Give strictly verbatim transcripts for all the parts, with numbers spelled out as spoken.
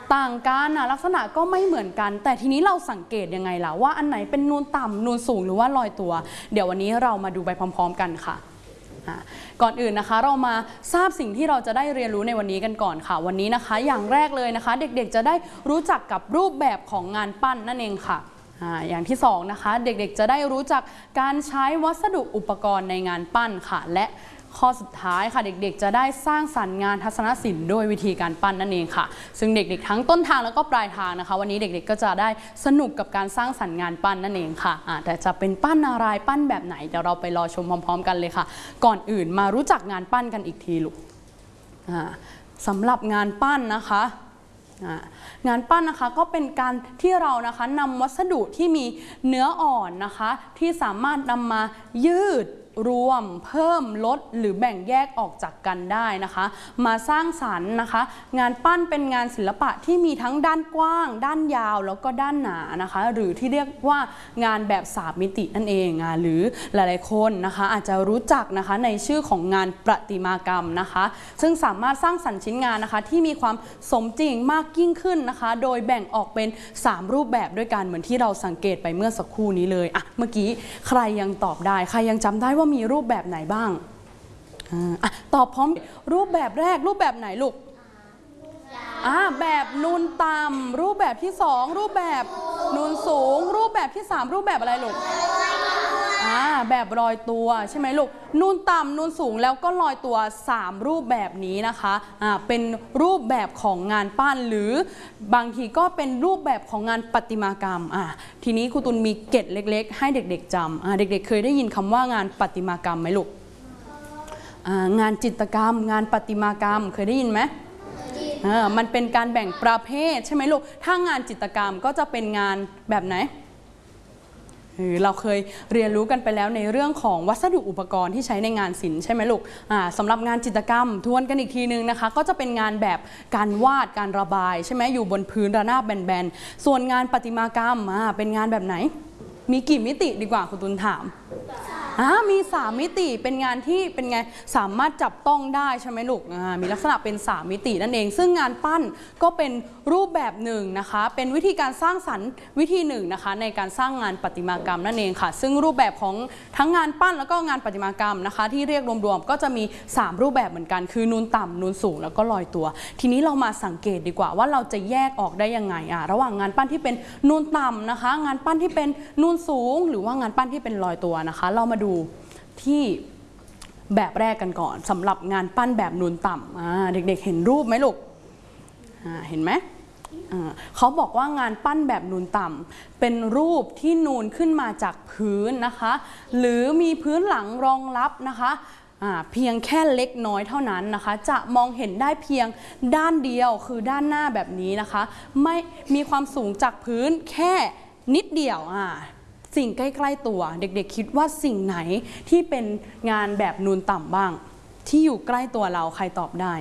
ต่างกันนะลักษณะก็ไม่เหมือนกันแต่ทีนี้เราสังเกตยังไงล่ะว่าอันไหนเป็นนูนต่ำนูนสูงหรือว่าลอยตัวเดี๋ยววันนี้เรามาดูไปพร้อมๆกันค่ะก่อนอื่นนะคะเรามาทราบสิ่งที่เราจะได้เรียนรู้ในวันนี้กันก่อนค่ะวันนี้นะคะอย่างแรกเลยนะคะเด็กๆจะได้รู้จักกับรูปแบบของงานปั้นนั่นเองค่ะอย่างที่สองนะคะเด็กๆจะได้รู้จักการใช้วัสดุอุปกรณ์ในงานปั้นค่ะและข้อสุดท้ายค่ะเด็กๆจะได้สร้างสรรค์งานทัศนศิลป์โดยวิธีการปั้นนั่นเองค่ะซึ่งเด็กๆทั้งต้นทางแล้วก็ปลายทางนะคะวันนี้เด็กๆก็จะได้สนุกกับการสร้างสรรค์งานปั้นนั่นเองค่ะแต่จะเป็นปั้นอะไรปั้นแบบไหนเดี๋ยวเราไปรอชมพร้อมๆกันเลยค่ะก่อนอื่นมารู้จักงานปั้นกันอีกทีลูกสำหรับงานปั้นนะคะงานปั้นนะคะก็เป็นการที่เรานะคะนำวัสดุที่มีเนื้ออ่อนนะคะที่สามารถนำมายืดรวมเพิ่มลดหรือแบ่งแยกออกจากกันได้นะคะมาสร้างสรรค์นะคะงานปั้นเป็นงานศิลปะที่มีทั้งด้านกว้างด้านยาวแล้วก็ด้านหนานะคะหรือที่เรียกว่างานแบบสามมิตินั่นเองหรือหลายๆคนนะคะอาจจะรู้จักนะคะในชื่อของงานประติมากรรมนะคะซึ่งสามารถสร้างสรรค์ชิ้นงานนะคะที่มีความสมจริงมากยิ่งขึ้นนะคะโดยแบ่งออกเป็นสามรูปแบบด้วยกันเหมือนที่เราสังเกตไปเมื่อสักครู่นี้เลยอ่ะเมื่อกี้ใครยังตอบได้ใครยังจำได้ว่ามีรูปแบบไหนบ้างอ่ะตอบพร้อมรูปแบบแรกรูปแบบไหนลูกอ่าแบบนูนต่ำรูปแบบที่สองรูปแบบนูนสูงรูปแบบที่สามรูปแบบอะไรลูกอ่าแบบลอยตัวใช่ไหมลูกนูนต่ำนูนสูงแล้วก็ลอยตัวสามรูปแบบนี้นะคะอ่าเป็นรูปแบบของงานปั้นหรือบางทีก็เป็นรูปแบบของงานประติมากรรมอ่าทีนี้ครูตุลมีเกร็ดเล็กๆให้เด็กๆจำอ่าเด็กๆเคยได้ยินคำว่างานประติมากรรมไหมลูกงานจิตรกรรมงานประติมากรรมเคยได้ยินไหมมันเป็นการแบ่งประเภทใช่ไหมลูกถ้างานจิตรกรรมก็จะเป็นงานแบบไหนเราเคยเรียนรู้กันไปแล้วในเรื่องของวัสดุอุปกรณ์ที่ใช้ในงานศิลป์ใช่ไหมลูกสำหรับงานจิตรกรรมทวนกันอีกทีนึงนะคะก็จะเป็นงานแบบการวาดการระบายใช่ไหมอยู่บนพื้นระนาบแบนๆส่วนงานประติมากรรมเป็นงานแบบไหนมีกี่มิติดีกว่าคุณตุลถามมีสามมิติเป็นงานที่เป็นไงสามารถจับต้องได้ใช่ไหมลูกมีลักษณะเป็นสามมิตินั่นเองซึ่งงานปั้นก็เป็นรูปแบบหนึ่งนะคะเป็นวิธีการสร้างสรรค์วิธีหนึ่งนะคะในการสร้างงานประติมากรรมนั่นเองค่ะซึ่งรูปแบบของทั้งงานปั้นแล้วก็งานประติมากรรมนะคะที่เรียกรวมๆก็จะมีสามรูปแบบเหมือนกันคือนูนต่ำนูนสูงแล้วก็ลอยตัวทีนี้เรามาสังเกตดีกว่าว่าเราจะแยกออกได้ยังไงอ่ะระหว่างงานปั้นที่เป็นนูนต่ำนะคะงานปั้นที่เป็นนูนสูงหรือว่างานปั้นที่เป็นลอยตัวนะคะเรามาดูที่แบบแรกกันก่อนสำหรับงานปั้นแบบนูนต่ำเด็กๆเห็นรูปไหมลูกเห็นไหมเขาบอกว่างานปั้นแบบนูนต่ำเป็นรูปที่นูนขึ้นมาจากพื้นนะคะหรือมีพื้นหลังรองรับนะคะเพียงแค่เล็กน้อยเท่านั้นนะคะจะมองเห็นได้เพียงด้านเดียวคือด้านหน้าแบบนี้นะคะไม่มีความสูงจากพื้นแค่นิดเดียวสิ่งใกล้ๆตัวเด็กๆคิดว่าสิ่งไหนที่เป็นงานแบบนูนต่ำบ้างที่อยู่ใกล้ตัวเราใครตอบได้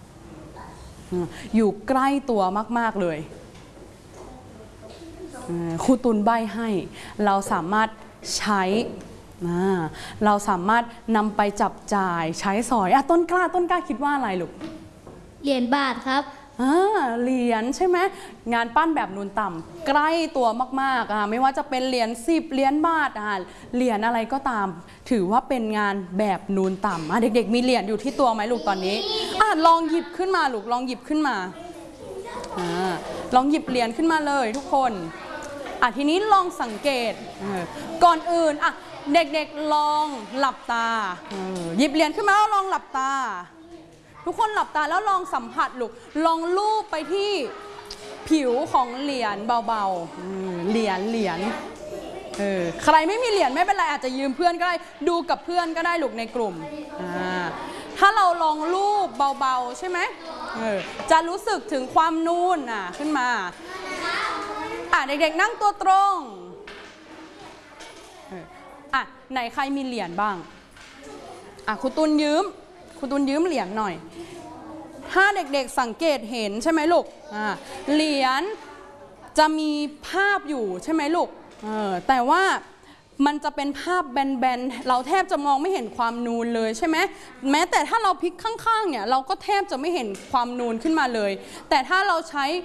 อยู่ใกล้ตัวมากๆเลยครูตุลใบ้ให้เราสามารถใช้เราสามารถนำไปจับจ่ายใช้สอยอ่ะต้นกล้าต้นกล้าคิดว่าอะไรลูกเหรียญบาทครับเหรียญใช่ไหมงานปั้นแบบนูนต่ำใกล้ตัวมากๆไม่ว่าจะเป็นเหรียญสิบเหรียญบาทเหรียญอะไรก็ตามถือว่าเป็นงานแบบนูนต่ำเด็กๆมีเหรียญอยู่ที่ตัวไหมลูกตอนนี้ลองหยิบขึ้นมาลูกลองหยิบขึ้นมาลองหยิบเหรียญขึ้นมาเลยทุกคนทีนี้ลองสังเกตก่อนอื่นเด็กๆลองหลับตาหยิบเหรียญขึ้นมาแล้วลองหลับตาทุกคนหลับตาแล้วลองสัมผัสลูกลองลูบไปที่ผิวของเหรียญเบาๆเหรียญเหรียญเออใครไม่มีเหรียญไม่เป็นไรอาจจะยืมเพื่อนก็ได้ดูกับเพื่อนก็ได้ลูกในกลุ่มถ้าเราลองลูบเบาๆใช่ไหมเออจะรู้สึกถึงความนูนอ่ะขึ้นมาอ่ะเด็กๆนั่งตัวตรงอ่ะไหนใครมีเหรียญบ้างอ่ะครูตุลยืมครูตุลยืมเหรียญหน่อยถ้าเด็กๆสังเกตเห็นใช่ไหมลูกเหรียญจะมีภาพอยู่ใช่ไหมลูกแต่ว่ามันจะเป็นภาพแบนๆเราแทบจะมองไม่เห็นความนูนเลยใช่ไหมแม้แต่ถ้าเราพลิกข้างๆเนี่ยเราก็แทบจะไม่เห็นความนูนขึ้นมาเลยแต่ถ้าเราใช้